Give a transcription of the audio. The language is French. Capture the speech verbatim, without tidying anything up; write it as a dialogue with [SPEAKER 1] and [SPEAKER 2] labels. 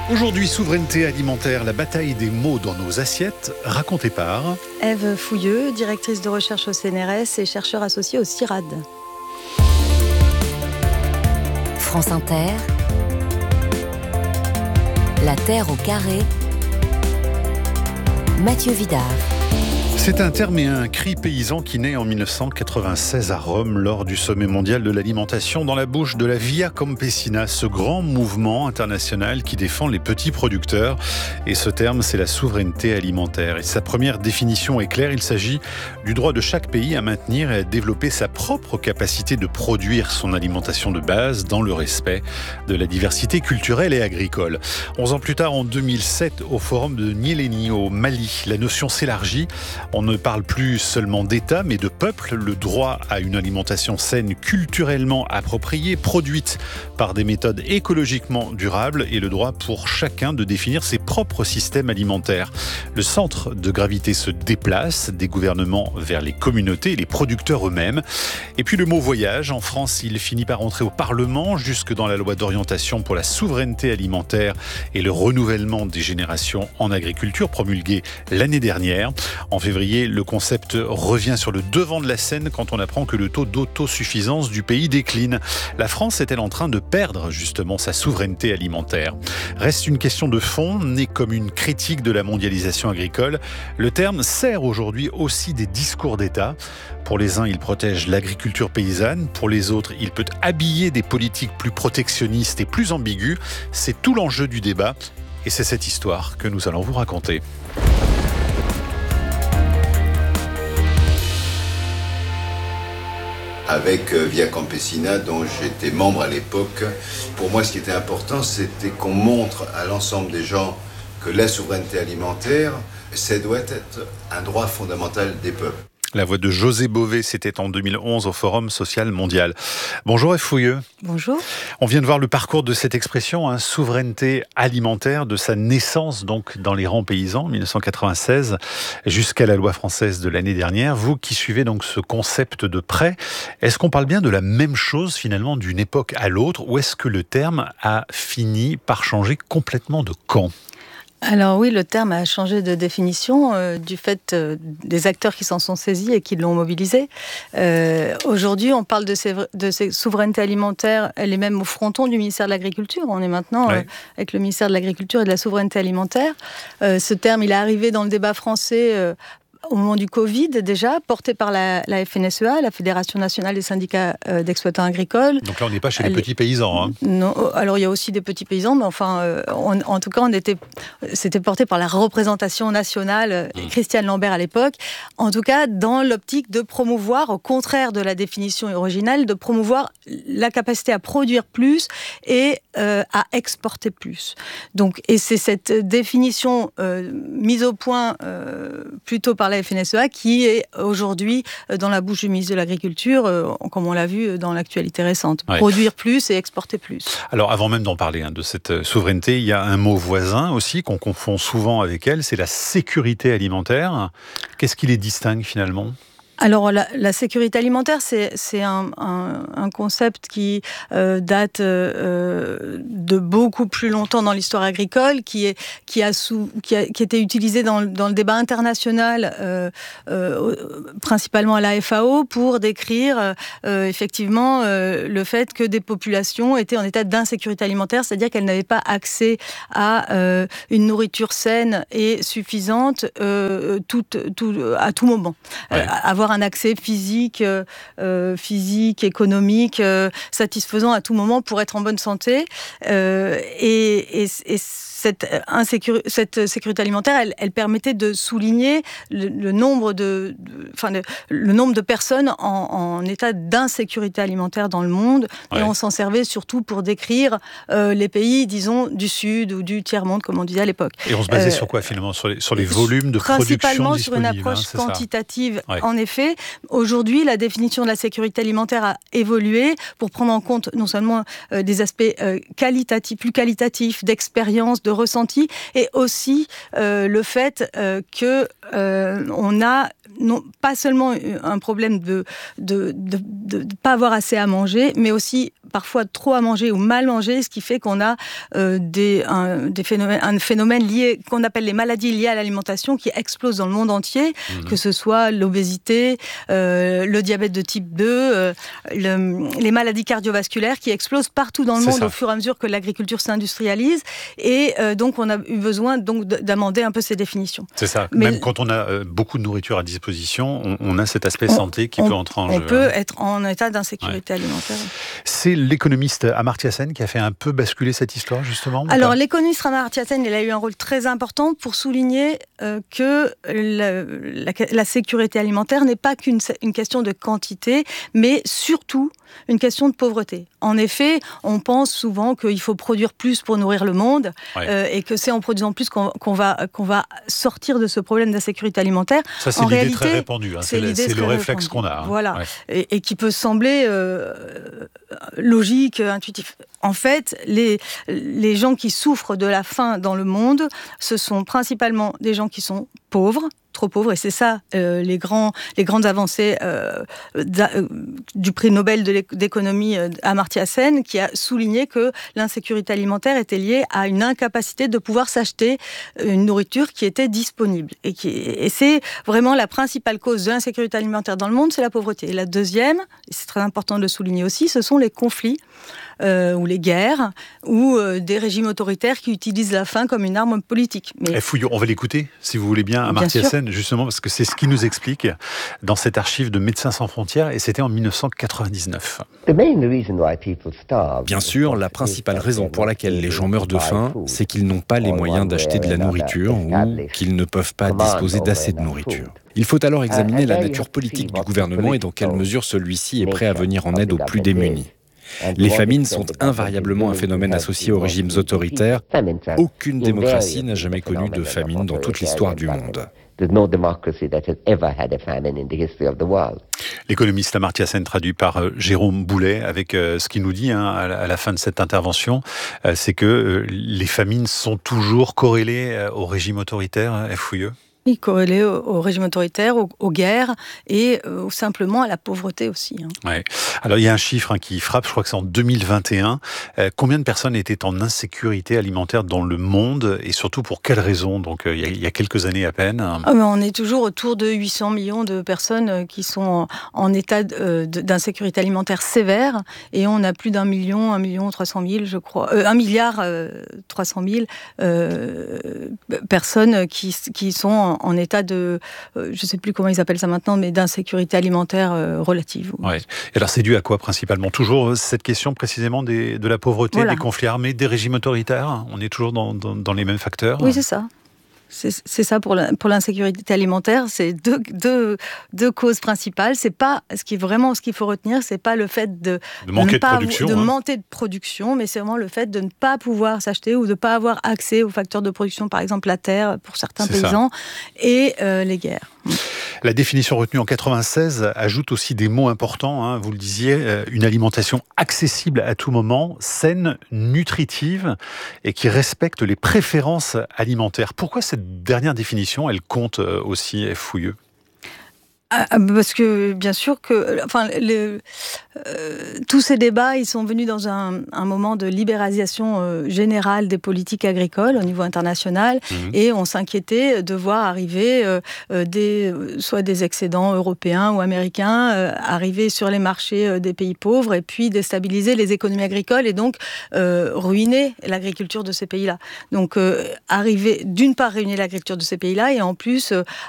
[SPEAKER 1] Aujourd'hui, souveraineté alimentaire, la bataille des mots dans nos assiettes, racontée par
[SPEAKER 2] Ève Fouilleux, directrice de recherche au C N R S et chercheur associé au CIRAD.
[SPEAKER 3] France Inter, La Terre au carré, Mathieu Vidard.
[SPEAKER 1] C'est un terme et un cri paysan qui naît en mille neuf cent quatre-vingt-seize à Rome lors du sommet mondial de l'alimentation dans la bouche de la Via Campesina, ce grand mouvement international qui défend les petits producteurs. Et ce terme, c'est la souveraineté alimentaire. Et sa première définition est claire, il s'agit du droit de chaque pays à maintenir et à développer sa propre capacité de produire son alimentation de base dans le respect de la diversité culturelle et agricole. Onze ans plus tard, en deux mille sept, au forum de Nyéléni au Mali, la notion s'élargit. On ne parle plus seulement d'État, mais de peuple. Le droit à une alimentation saine, culturellement appropriée, produite par des méthodes écologiquement durables et le droit pour chacun de définir ses propres systèmes alimentaires. Le centre de gravité se déplace des gouvernements vers les communautés et les producteurs eux-mêmes. Et puis le mot voyage, en France, il finit par entrer au Parlement, jusque dans la loi d'orientation pour la souveraineté alimentaire et le renouvellement des générations en agriculture, promulguée l'année dernière. En février, le concept revient sur le devant de la scène quand on apprend que le taux d'autosuffisance du pays décline. La France est-elle en train de perdre justement sa souveraineté alimentaire ? Reste une question de fond, née comme une critique de la mondialisation agricole. Le terme sert aujourd'hui aussi des discours d'État. Pour les uns, il protège l'agriculture paysanne. Pour les autres, il peut habiller des politiques plus protectionnistes et plus ambiguës. C'est tout l'enjeu du débat. Et c'est cette histoire que nous allons vous raconter.
[SPEAKER 4] Avec Via Campesina, dont j'étais membre à l'époque. Pour moi, ce qui était important, c'était qu'on montre à l'ensemble des gens que la souveraineté alimentaire, ça doit être un droit fondamental des peuples.
[SPEAKER 1] La voix de José Bové, c'était en deux mille onze au Forum social mondial. Bonjour Ève Fouilleux.
[SPEAKER 2] Bonjour.
[SPEAKER 1] On vient de voir le parcours de cette expression, hein, souveraineté alimentaire, de sa naissance donc dans les rangs paysans, mille neuf cent quatre-vingt-seize, jusqu'à la loi française de l'année dernière. Vous qui suivez donc ce concept de près, est-ce qu'on parle bien de la même chose finalement d'une époque à l'autre, ou est-ce que le terme a fini par changer complètement de camp ?
[SPEAKER 2] Alors oui, le terme a changé de définition euh, du fait euh, des acteurs qui s'en sont saisis et qui l'ont mobilisé. Euh, aujourd'hui, on parle de ces, de ces souverainetés alimentaires, elle est même au fronton du ministère de l'Agriculture. On est maintenant ouais. euh, avec le ministère de l'Agriculture et de la souveraineté alimentaire. Euh, ce terme, il est arrivé dans le débat français euh, au moment du Covid, déjà, porté par la, la F N S E A, la Fédération nationale des syndicats euh, d'exploitants agricoles.
[SPEAKER 1] Donc là, on n'est pas chez les Elle... petits paysans. Hein.
[SPEAKER 2] Non, alors il y a aussi des petits paysans, mais enfin, euh, on, en tout cas, on était, c'était porté par la représentation nationale, mmh. Christiane Lambert à l'époque. En tout cas, dans l'optique de promouvoir, au contraire de la définition originale, de promouvoir la capacité à produire plus et euh, à exporter plus. Donc, et c'est cette définition euh, mise au point euh, plutôt par la F N S E A qui est aujourd'hui dans la bouche du ministre de l'Agriculture, euh, comme on l'a vu dans l'actualité récente. Ouais. Produire plus et exporter plus.
[SPEAKER 1] Alors avant même d'en parler hein, de cette souveraineté, il y a un mot voisin aussi qu'on confond souvent avec elle, c'est la sécurité alimentaire. Qu'est-ce qui les distingue finalement ?
[SPEAKER 2] Alors, la, la sécurité alimentaire, c'est, c'est un, un, un concept qui euh, date euh, de beaucoup plus longtemps dans l'histoire agricole, qui, est, qui, a, sous, qui, a qui été utilisé dans, dans le débat international, euh, euh, principalement à la F A O, pour décrire euh, effectivement euh, le fait que des populations étaient en état d'insécurité alimentaire, c'est-à-dire qu'elles n'avaient pas accès à euh, une nourriture saine et suffisante euh, tout, tout, à tout moment. Ouais. Euh, avoir un accès physique, euh, physique, économique, euh, satisfaisant à tout moment pour être en bonne santé. Euh, et, et, et cette, insécur... cette sécurité alimentaire, elle, elle permettait de souligner le, le, nombre, de, de, enfin de, le nombre de personnes en, en état d'insécurité alimentaire dans le monde. Ouais. Et on s'en servait surtout pour décrire euh, les pays, disons, du Sud ou du tiers-monde, comme on disait à l'époque.
[SPEAKER 1] Et on se basait euh, sur quoi, finalement ? Sur les, sur les volumes de production disponibles ?
[SPEAKER 2] Principalement sur une approche hein, quantitative, ouais. En effet. effet, aujourd'hui, la définition de la sécurité alimentaire a évolué pour prendre en compte non seulement euh, des aspects euh, qualitatifs, plus qualitatifs, d'expérience, de ressenti, et aussi euh, le fait euh, que euh, on a non pas seulement un problème de de, de, de, de pas avoir assez à manger, mais aussi parfois trop à manger ou mal manger, ce qui fait qu'on a euh, des, un, des phénomènes, un phénomène lié, qu'on appelle les maladies liées à l'alimentation, qui explosent dans le monde entier, mmh. que ce soit l'obésité, euh, le diabète de type deux, euh, le, les maladies cardiovasculaires qui explosent partout dans le
[SPEAKER 1] C'est
[SPEAKER 2] monde
[SPEAKER 1] ça.
[SPEAKER 2] au fur et à mesure que l'agriculture s'industrialise. Et euh, donc, on a eu besoin donc, d'amender un peu ces définitions.
[SPEAKER 1] C'est ça.
[SPEAKER 2] Mais
[SPEAKER 1] même quand on a euh, beaucoup de nourriture à disposition, on, on a cet aspect
[SPEAKER 2] on,
[SPEAKER 1] santé qui
[SPEAKER 2] on,
[SPEAKER 1] peut entrer en
[SPEAKER 2] on
[SPEAKER 1] jeu.
[SPEAKER 2] On peut
[SPEAKER 1] hein.
[SPEAKER 2] être en état d'insécurité ouais. alimentaire.
[SPEAKER 1] C'est l'économiste Amartya Sen qui a fait un peu basculer cette histoire, justement.
[SPEAKER 2] Alors, l'économiste Amartya Sen, il a eu un rôle très important pour souligner euh, que la, la, la sécurité alimentaire n'est pas qu'une une question de quantité, mais surtout une question de pauvreté. En effet, on pense souvent qu'il faut produire plus pour nourrir le monde, ouais. euh, et que c'est en produisant plus qu'on, qu'on, va, qu'on va sortir de ce problème d'insécurité alimentaire.
[SPEAKER 1] Ça, c'est
[SPEAKER 2] en
[SPEAKER 1] l'idée
[SPEAKER 2] réalité,
[SPEAKER 1] très répandue. Hein. C'est, c'est, c'est le réflexe répandue. qu'on a. Hein.
[SPEAKER 2] Voilà.
[SPEAKER 1] Ouais.
[SPEAKER 2] Et, et qui peut sembler euh, logique, intuitif. En fait, les, les gens qui souffrent de la faim dans le monde, ce sont principalement des gens qui sont pauvres, trop pauvres, et c'est ça euh, les, grands, les grandes avancées euh, euh, du prix Nobel de d'économie euh, Amartya Sen, qui a souligné que l'insécurité alimentaire était liée à une incapacité de pouvoir s'acheter une nourriture qui était disponible. Et, qui, et c'est vraiment la principale cause de l'insécurité alimentaire dans le monde, c'est la pauvreté. Et la deuxième, et c'est très important de le souligner aussi, ce sont les conflits euh, ou les guerres, ou euh, des régimes autoritaires qui utilisent la faim comme une arme politique.
[SPEAKER 1] Mais... Eh, Fouillon, on va l'écouter, si vous voulez bien, Amartya Sen, justement, parce que c'est ce qui nous explique dans cette archive de Médecins sans frontières, et c'était en dix-neuf cent quatre-vingt-dix-neuf.
[SPEAKER 5] Bien sûr, la principale raison pour laquelle les gens meurent de faim, c'est qu'ils n'ont pas les moyens d'acheter de la nourriture ou qu'ils ne peuvent pas disposer d'assez de nourriture. Il faut alors examiner la nature politique du gouvernement et dans quelle mesure celui-ci est prêt à venir en aide aux plus démunis. Les famines sont invariablement un phénomène associé aux régimes autoritaires. Aucune démocratie n'a jamais connu de famine dans toute l'histoire du monde.
[SPEAKER 1] L'économiste Amartya Sen, traduit par euh, Jérôme Boulet, avec euh, ce qu'il nous dit hein, à, la, à la fin de cette intervention, euh, c'est que euh, les famines sont toujours corrélées euh, au régime autoritaire, Fouilleux.
[SPEAKER 2] Oui, corrélé au, au régime autoritaire, aux, aux guerres et euh, simplement à la pauvreté aussi. Hein.
[SPEAKER 1] Ouais. Alors il y a un chiffre hein, qui frappe, je crois que c'est en deux mille vingt et un. Euh, combien de personnes étaient en insécurité alimentaire dans le monde et surtout pour quelles raisons? Donc euh, il, y a, il y a quelques années à peine.
[SPEAKER 2] Ah, ben, on est toujours autour de huit cents millions de personnes qui sont en, en état de, d'insécurité alimentaire sévère et on a plus d'un million, un million trois cent mille, je crois, euh, un milliard euh, trois cent mille euh, personnes qui, qui sont en en état de, euh, je ne sais plus comment ils appellent ça maintenant, mais d'insécurité alimentaire euh, relative.
[SPEAKER 1] Ouais. Et alors c'est dû à quoi principalement? Toujours cette question précisément des, de la pauvreté, voilà. Des conflits armés, des régimes autoritaires? On est toujours dans, dans, dans les mêmes facteurs?
[SPEAKER 2] Oui, c'est ça. C'est, c'est ça pour, la, pour l'insécurité alimentaire, c'est deux, deux, deux causes principales. C'est pas ce qui vraiment ce qu'il faut retenir, c'est pas le fait de,
[SPEAKER 1] de manquer
[SPEAKER 2] de,
[SPEAKER 1] de,
[SPEAKER 2] pas,
[SPEAKER 1] production,
[SPEAKER 2] de
[SPEAKER 1] hein.
[SPEAKER 2] manquer de production, mais c'est vraiment le fait de ne pas pouvoir s'acheter ou de ne pas avoir accès aux facteurs de production, par exemple la terre pour certains c'est paysans, ça. et euh, les guerres.
[SPEAKER 1] La définition retenue en quatre-vingt-seize ajoute aussi des mots importants, hein, vous le disiez, euh, une alimentation accessible à tout moment, saine, nutritive et qui respecte les préférences alimentaires. Pourquoi cette dernière définition, elle compte aussi, Fouilleux?
[SPEAKER 2] Ah, parce que bien sûr que, enfin, les, euh, tous ces débats, ils sont venus dans un, un moment de libéralisation euh, générale des politiques agricoles au niveau international, mmh. et on s'inquiétait de voir arriver euh, des, soit des excédents européens ou américains euh, arriver sur les marchés euh, des pays pauvres et puis déstabiliser les économies agricoles et donc euh, ruiner l'agriculture de ces pays-là. Donc euh, arriver, d'une part, ruiner l'agriculture de ces pays-là et en plus euh,